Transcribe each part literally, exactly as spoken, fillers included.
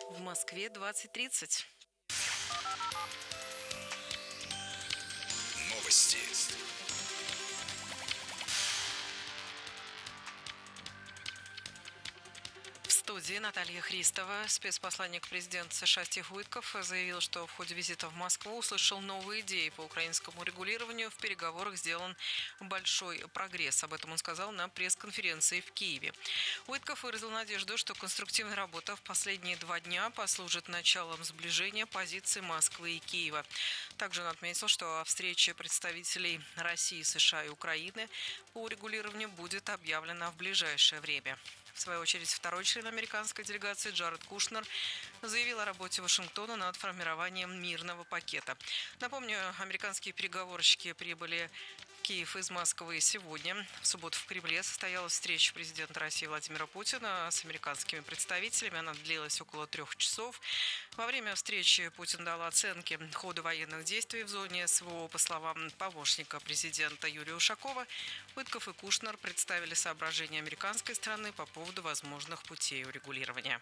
В Москве двадцать тридцать. Новости. В студии Наталья Христова. Спецпосланник президента США Стив Уитков заявил, что в ходе визита в Москву услышал новые идеи по украинскому регулированию. В переговорах сделан большой прогресс. Об этом он сказал на пресс-конференции в Киеве. Уитков выразил надежду, что конструктивная работа в последние два дня послужит началом сближения позиций Москвы и Киева. Также он отметил, что о встрече представителей России, США и Украины по урегулированию будет объявлена в ближайшее время. В свою очередь, второй член американской делегации Джаред Кушнер заявил о работе Вашингтона над формированием мирного пакета. Напомню, американские переговорщики прибыли в Киев из Москвы сегодня. В субботу в Кремле состоялась встреча президента России Владимира Путина с американскими представителями. Она длилась около трех часов. Во время встречи Путин дал оценки хода военных действий в зоне СВО. По словам помощника президента Юрия Ушакова, Уитков и Кушнер представили соображения американской стороны по поводу возможных путей урегулирования.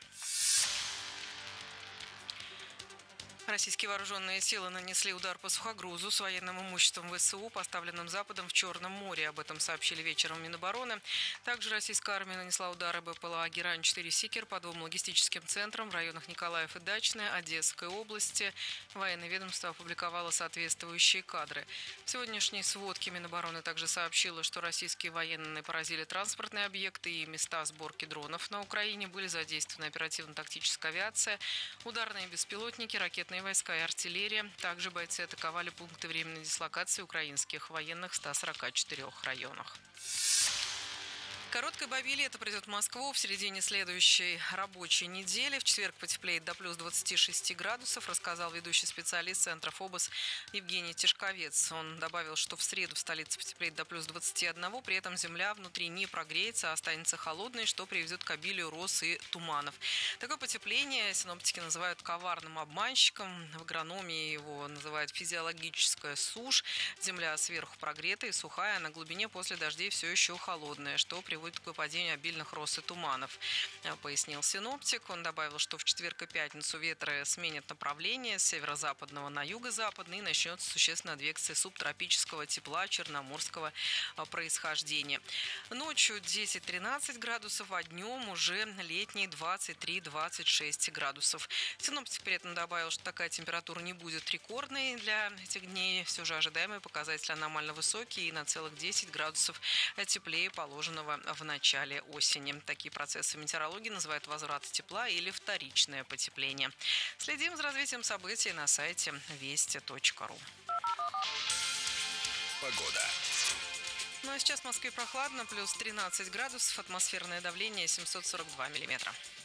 Российские вооруженные силы нанесли удар по сухогрузу с военным имуществом ВСУ, поставленным Западом в Черном море. Об этом сообщили вечером в Минобороны. Также российская армия нанесла удары БПЛА «Герань-четыре Сикер» по двум логистическим центрам в районах Николаев и Дачное Одесской области. Военное ведомство опубликовало соответствующие кадры. В сегодняшней сводке Минобороны также сообщило, что российские военные поразили транспортные объекты и места сборки дронов на Украине. Были задействованы оперативно-тактическая авиация, ударные беспилотники, ракетные войска и артиллерия. Также бойцы атаковали пункты временной дислокации украинских военных в ста сорока четырёх районах. Короткой бабили это придет в Москву в середине следующей рабочей недели. В четверг потеплеет до плюс двадцати шести градусов, рассказал ведущий специалист Центра ФОБОС Евгений Тишковец. Он добавил, что в среду в столице потеплеет до плюс двадцати одного, при этом земля внутри не прогреется, а останется холодной, что приведет к обилию роз и туманов. Такое потепление синоптики называют коварным обманщиком. В агрономии его называют физиологическая сушь. Земля сверху прогретая и сухая, а на глубине после дождей все еще холодная, что приводит к выпадению обильных роз и туманов, пояснил синоптик. Он добавил, что в четверг и пятницу ветры сменят направление с северо-западного на юго-западный и начнется существенная адвекция субтропического тепла черноморского происхождения. Ночью десять-тринадцать градусов, а днем уже летний двадцать три - двадцать шесть градусов. Синоптик при этом добавил, что такая температура не будет рекордной для этих дней. Все же ожидаемые показатели аномально высокие и на целых десять градусов теплее положенного в начале осени. Такие процессы метеорологии называют возврат тепла или вторичное потепление. Следим за развитием событий на сайте вести точка ру. Погода. Ну а сейчас в Москве прохладно, плюс тринадцать градусов, атмосферное давление семьсот сорок два миллиметра.